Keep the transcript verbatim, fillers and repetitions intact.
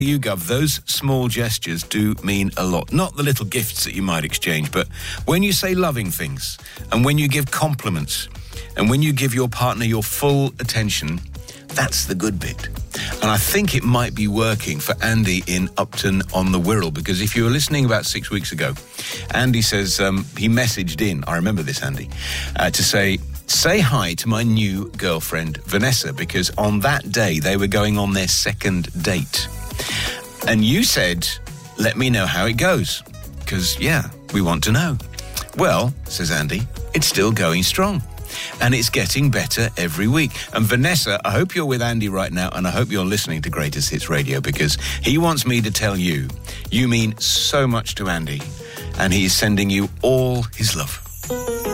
YouGov, those small gestures do mean a lot. Not the little gifts that you might exchange, but when you say loving things, and when you give compliments, and when you give your partner your full attention, that's the good bit. And I think it might be working for Andy in Upton on the Wirral, because if you were listening about six weeks ago, Andy says, um, he messaged in, I remember this, Andy, uh, to say, say hi to my new girlfriend, Vanessa, because on that day they were going on their second date. And you said, let me know how it goes, because, yeah, we want to know. Well, says Andy, it's still going strong. And it's getting better every week. And Vanessa, I hope you're with Andy right now, and I hope you're listening to Greatest Hits Radio, because he wants me to tell you, you mean so much to Andy, and he is sending you all his love.